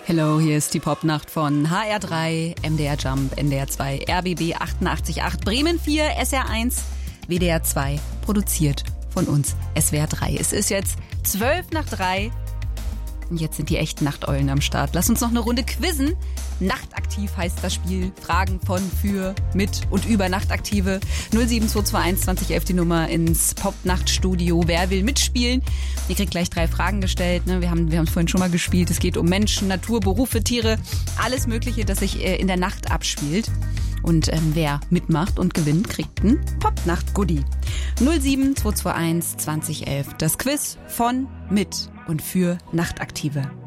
Hello, hier ist die Popnacht von HR3, MDR Jump, NDR 2, RBB 88.8, Bremen 4, SR 1, WDR 2, produziert von uns, SWR 3. Es ist jetzt 2:12 und jetzt sind die echten Nachteulen am Start. Lass uns noch eine Runde quizzen. Nachtaktiv heißt das Spiel. Fragen von, für, mit und über Nachtaktive. 07221 2011 die Nummer ins Popnachtstudio. Wer will mitspielen? Ihr kriegt gleich 3 Fragen gestellt. Wir haben es vorhin schon mal gespielt. Es geht um Menschen, Natur, Berufe, Tiere. Alles Mögliche, das sich in der Nacht abspielt. Und wer mitmacht und gewinnt, kriegt ein Popnacht-Goodie. 07221 2011. Das Quiz von, mit und für Nachtaktive.